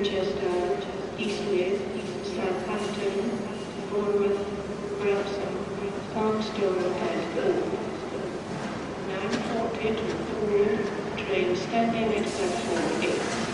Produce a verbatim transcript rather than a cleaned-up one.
Manchester, Eastleigh, Southampton, Bournemouth, Wrexham, Folkestone and Oak. nine forty to four, train standing at platform eight.